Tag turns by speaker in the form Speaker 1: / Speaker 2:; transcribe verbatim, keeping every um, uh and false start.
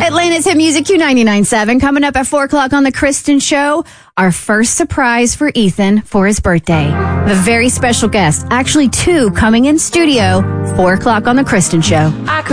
Speaker 1: Atlanta's Hit Music Q ninety-nine point seven. Coming up at four o'clock on The Kristen Show, our first surprise for Ethan for his birthday. The very special guest, actually two, coming in studio, four o'clock on The Kristen Show.